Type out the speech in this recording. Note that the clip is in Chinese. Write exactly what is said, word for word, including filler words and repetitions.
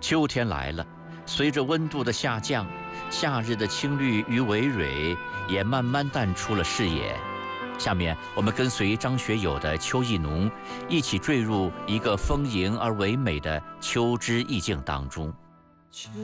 秋天来了，随着温度的下降，夏日的青绿与葳蕤也慢慢淡出了视野。下面，我们跟随张学友的《秋意浓》，一起坠入一个丰盈而唯美的秋之意境当中。